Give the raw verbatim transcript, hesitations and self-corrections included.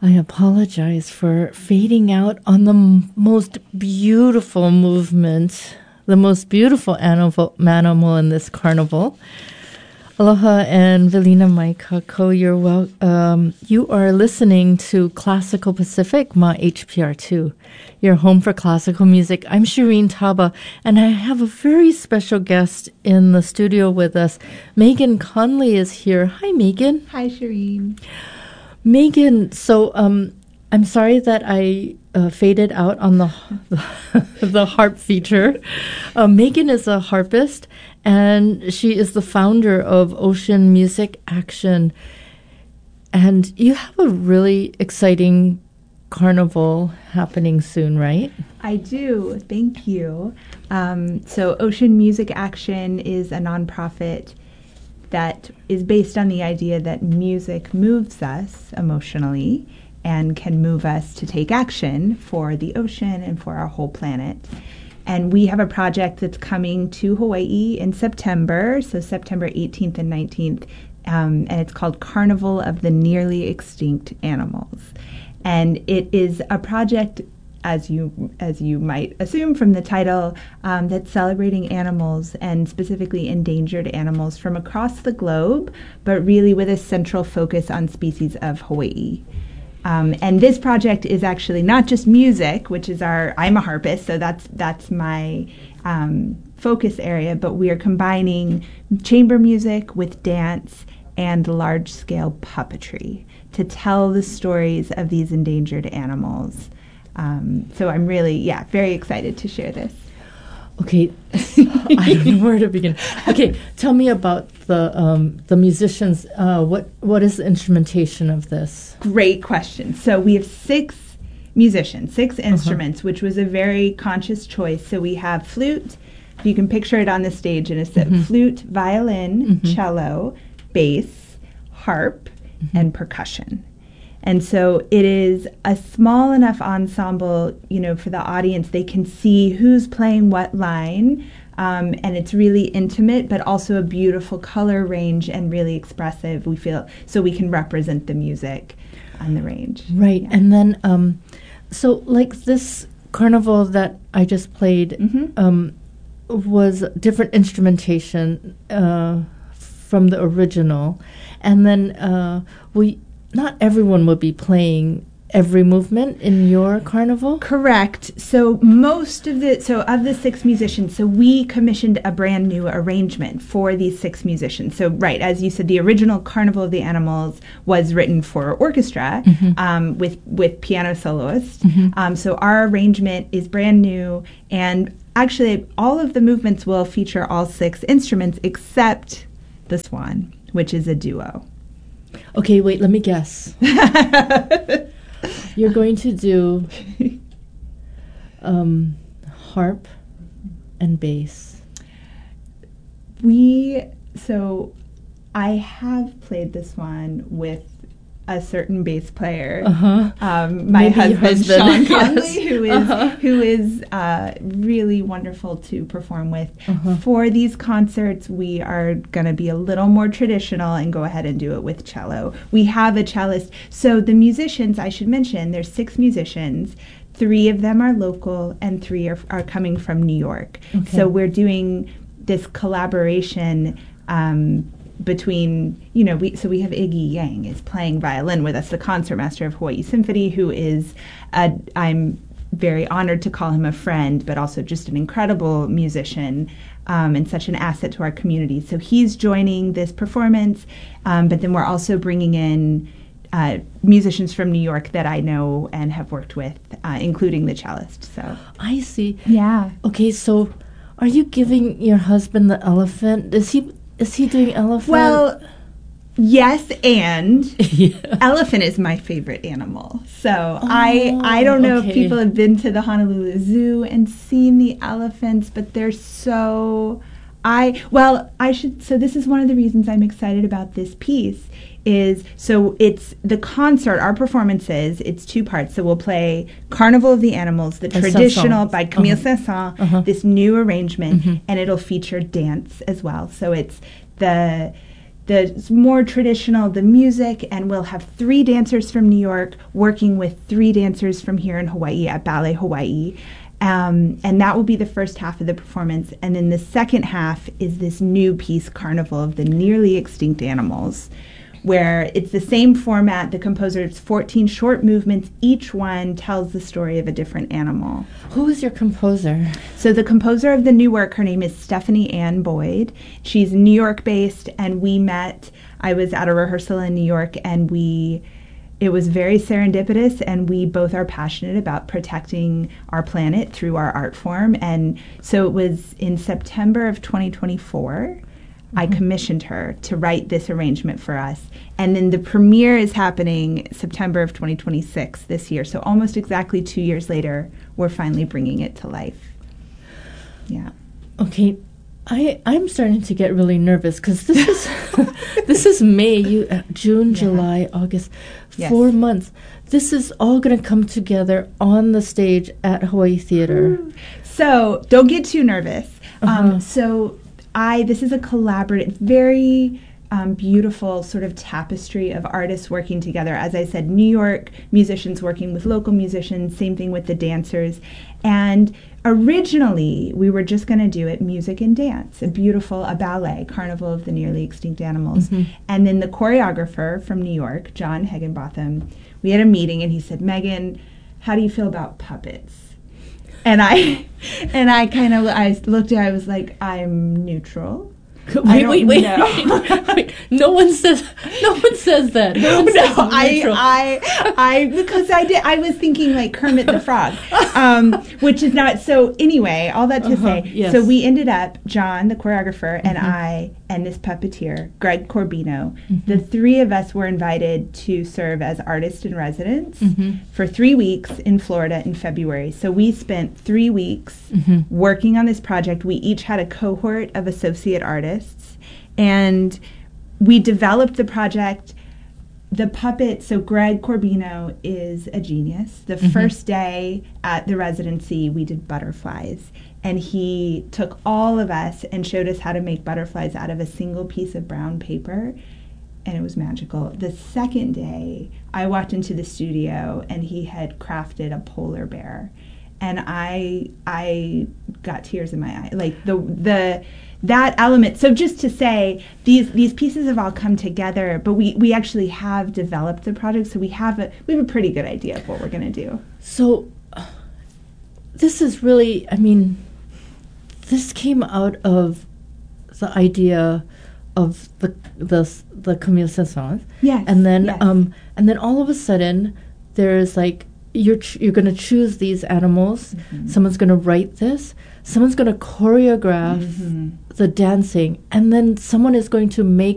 I apologize for fading out on the m- most beautiful movement, the most beautiful animal, animal in this carnival. Aloha and Velina Maikako, you're well. Um, you are listening to Classical Pacific, Ma H P R two, your home for classical music. I'm Shireen Taba, and I have a very special guest in the studio with us. Megan Conley is here. Hi, Megan. Hi, Shireen. Megan, so um, I'm sorry that I uh, faded out on the the harp feature. Uh, Megan is a harpist, and she is the founder of Ocean Music Action. And you have a really exciting carnival happening soon, right? I do. Thank you. Um, so Ocean Music Action is a nonprofit that is based on the idea that music moves us emotionally and can move us to take action for the ocean and for our whole planet. And we have a project that's coming to Hawaii in September, so September eighteenth and nineteenth, um, and it's called Carnival of the Nearly Extinct Animals. And it is a project, as you as you might assume from the title, um, that's celebrating animals and specifically endangered animals from across the globe, but really with a central focus on species of Hawaii. Um, and this project is actually not just music, which is our, I'm a harpist, so that's that's my um, focus area, but we are combining chamber music with dance and large-scale puppetry to tell the stories of these endangered animals. Um, so I'm really, yeah, very excited to share this. Okay, I don't know where to begin. Okay, tell me about the um, the musicians. Uh, what what is the instrumentation of this? Great question. So we have six musicians, six instruments, uh-huh. which was a very conscious choice. So we have flute. You can picture it on the stage in a set: mm-hmm. flute, violin, mm-hmm. cello, bass, harp, mm-hmm. and percussion. And so it is a small enough ensemble, you know, for the audience, they can see who's playing what line, um, and it's really intimate, but also a beautiful color range and really expressive, we feel, so we can represent the music on the range. Right, yeah. And then, um, so like this carnival that I just played mm-hmm. um, was different instrumentation uh, from the original, and then uh, we... Not everyone will be playing every movement in your carnival? Correct. So most of the, so of the six musicians, so we commissioned a brand new arrangement for these six musicians. So right, as you said, the original Carnival of the Animals was written for orchestra mm-hmm. um, with, with piano soloists. Mm-hmm. Um, so our arrangement is brand new, and actually all of the movements will feature all six instruments except the swan, which is a duo. Okay, wait, let me guess. You're going to do um, harp and bass. We, so I have played the swan with a certain bass player, uh-huh. um, my husband, husband, Sean Conley, yes. who is uh-huh. who is uh, really wonderful to perform with. Uh-huh. For these concerts, we are going to be a little more traditional and go ahead and do it with cello. We have a cellist. So the musicians, I should mention, there's six musicians. Three of them are local, and three are, are coming from New York. Okay. So we're doing this collaboration um, between, you know, we so we have Iggy Yang is playing violin with us, the concertmaster of Hawaii Symphony, who is, a, I'm very honored to call him a friend, but also just an incredible musician um, and such an asset to our community. So he's joining this performance, um, but then we're also bringing in uh, musicians from New York that I know and have worked with, uh, including the cellist. So I see. Yeah. Okay, so are you giving your husband the elephant? Is he... Is he doing elephant? Well, yes, and yeah. elephant is my favorite animal. So oh, I I don't know okay. if people have been to the Honolulu Zoo and seen the elephants, but they're so... I Well, I should... So this is one of the reasons I'm excited about this piece is... So it's the concert, our performances, it's two parts. So we'll play Carnival of the Animals, the traditional by Camille uh-huh. Saint-Saëns, uh-huh. this new arrangement, mm-hmm. and it'll feature dance as well. So it's the the more traditional, the music, and we'll have three dancers from New York working with three dancers from here in Hawaii at Ballet Hawaii. Um, and that will be the first half of the performance. And then the second half is this new piece, Carnival of the Nearly Extinct Animals, where it's the same format. The composer, it's fourteen short movements. Each one tells the story of a different animal. Who is your composer? So the composer of the new work, her name is Stephanie Ann Boyd. She's New York-based, and we met. I was at a rehearsal in New York, and we... It was very serendipitous, and we both are passionate about protecting our planet through our art form. And so it was in September of twenty twenty-four, mm-hmm. I commissioned her to write this arrangement for us. And then the premiere is happening September of twenty twenty-six this year. So almost exactly two years later, we're finally bringing it to life. Yeah. Okay. I, I'm starting to get really nervous because this is this is May, you, uh, June, yeah. July, August, yes. four months. This is all going to come together on the stage at Hawaii Theater. So don't get too nervous. Uh-huh. Um, so I this is a collaborative, very um, beautiful sort of tapestry of artists working together. As I said, New York musicians working with local musicians. Same thing with the dancers, and originally, we were just going to do it music and dance, a beautiful, a ballet, Carnival of the Nearly Extinct Animals. Mm-hmm. And then the choreographer from New York, John Higginbotham, we had a meeting and he said, Megan, how do you feel about puppets? And I and I kind of, I looked at it, I was like, I'm neutral. Wait, wait, wait, wait, wait. No one says. No one says that. No one no, says I, I, I, because I did. I was thinking like Kermit the Frog, um, which is not. So anyway, all that to uh-huh, say. Yes. So we ended up, John, the choreographer, and mm-hmm. I, and this puppeteer, Greg Corbino. Mm-hmm. The three of us were invited to serve as artists in residence mm-hmm. for three weeks in Florida in February. So we spent three weeks mm-hmm. working on this project. We each had a cohort of associate artists. And we developed the project. The puppet, so Greg Corbino is a genius. The mm-hmm. first day at the residency, we did butterflies. And he took all of us and showed us how to make butterflies out of a single piece of brown paper. And it was magical. The second day, I walked into the studio and he had crafted a polar bear. And I I got tears in my eye. Like the the that element. So just to say, these these pieces have all come together, but we, we actually have developed the project, so we have a we have a pretty good idea of what we're going to do. So uh, this is really, I mean, this came out of the idea of the the the Camille Saint-Saëns. Yes. And then yes. um and then all of a sudden there's like you're ch- you're going to choose these animals. Mm-hmm. Someone's going to write this. Someone's going to choreograph mm-hmm. the dancing, and then someone is going to make